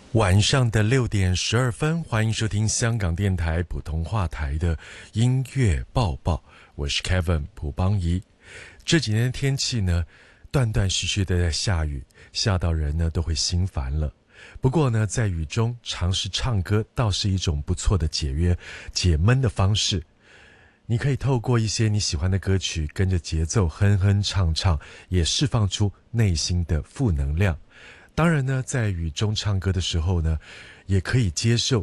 晚上的6点12分，欢迎收听香港电台普通话台的音乐报报，我是 Kevin 蒲邦仪。这几天的天气呢，断断续续的在下雨，下到人呢都会心烦了。不过呢，在雨中尝试唱歌倒是一种不错的解闷的方式。你可以透过一些你喜欢的歌曲，跟着节奏哼哼唱唱，也释放出内心的负能量。当然呢，在雨中唱歌的时候呢，也可以接受